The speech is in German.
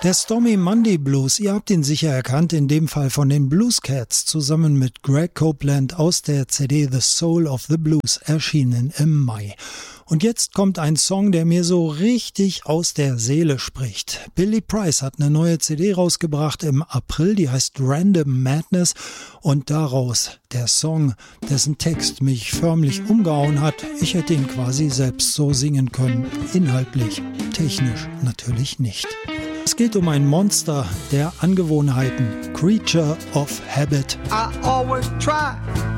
Der Stormy Monday Blues, ihr habt ihn sicher erkannt, in dem Fall von den Blues Cats, zusammen mit Greg Copeland aus der CD The Soul of the Blues, erschienen im Mai. Und jetzt kommt ein Song, der mir so richtig aus der Seele spricht. Billy Price hat eine neue CD rausgebracht im April, die heißt Random Madness, und daraus der Song, dessen Text mich förmlich umgehauen hat. Ich hätte ihn quasi selbst so singen können, inhaltlich, technisch natürlich nicht. Es geht um ein Monster der Angewohnheiten, Creature of Habit. I always try